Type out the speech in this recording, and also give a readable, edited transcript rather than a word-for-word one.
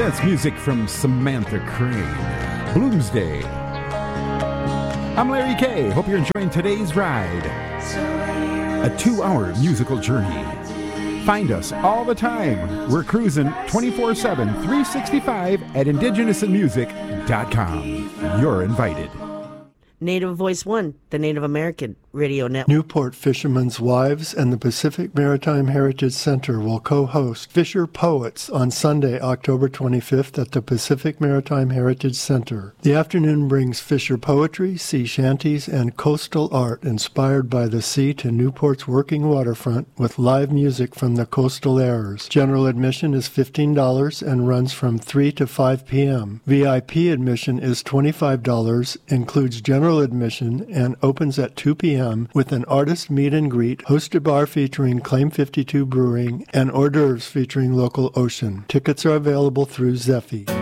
That's music from Samantha Crane. Bloomsday. I'm Larry Kay. Hope you're enjoying today's ride. A 2-hour musical journey. Find us all the time. We're cruising 24/7, 365 at indigenousinmusic.com. You're invited. Native Voice One, the Native American Radio Network. Newport Fishermen's Wives and the Pacific Maritime Heritage Center will co-host Fisher Poets on Sunday, October 25th at the Pacific Maritime Heritage Center. The afternoon brings Fisher poetry, sea shanties, and coastal art inspired by the sea to Newport's working waterfront with live music from the Coastal Airs. General admission is $15 and runs from 3 to 5 p.m. VIP admission is $25, includes general admission, and opens at 2 p.m. with an artist meet and greet, hosted bar featuring Claim 52 Brewing, and hors d'oeuvres featuring Local Ocean. Tickets are available through Zeffy.